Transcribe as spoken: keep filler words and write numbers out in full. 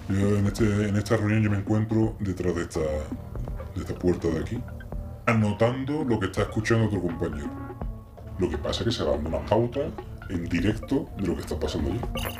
Yo en, este, en esta reunión yo me encuentro detrás de esta, de esta puerta de aquí, anotando lo que está escuchando otro compañero. Lo que pasa es que se va dando una pauta en directo de lo que está pasando allí.